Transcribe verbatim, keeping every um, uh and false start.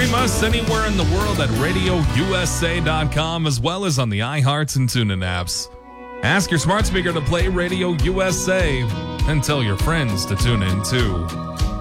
Stream us anywhere in the world at radio u s a dot com, as well as on the iHearts and TuneIn apps. Ask your smart speaker to play Radio U S A and tell your friends to tune in too.